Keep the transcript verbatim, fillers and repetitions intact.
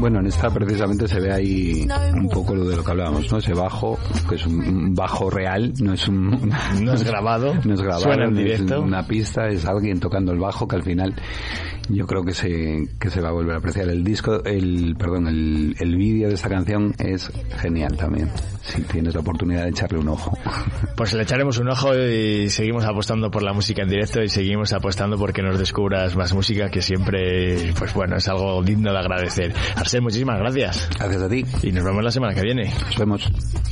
Bueno, en esta precisamente se ve ahí un poco lo de lo que hablábamos, ¿no? Ese bajo, que es un bajo real, no es un... No es grabado, no es grabado, suena en no directo. Es una pista, es alguien tocando el bajo que al final yo creo que se que se va a volver a apreciar. El disco, el perdón, el, el vídeo de esta canción es genial también, si tienes la oportunidad de echarle un ojo. Pues le echaremos un ojo y seguimos apostando por la música en directo y seguimos apostando porque nos descubras más música, que siempre, pues bueno, es algo digno de agradecer. Arsène, muchísimas gracias. Gracias a ti. Y nos vemos la semana que viene. Nos vemos.